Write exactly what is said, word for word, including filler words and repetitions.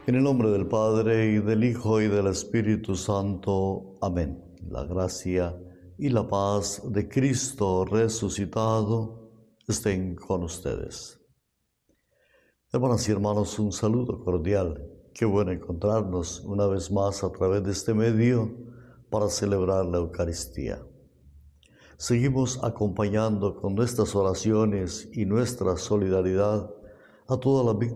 En el nombre del Padre, y del Hijo, y del Espíritu Santo. Amén. La gracia y la paz de Cristo resucitado estén con ustedes. Hermanas y hermanos, un saludo cordial. Qué bueno encontrarnos una vez más a través de este medio para celebrar la Eucaristía. Seguimos acompañando con nuestras oraciones y nuestra solidaridad a todas las víctimas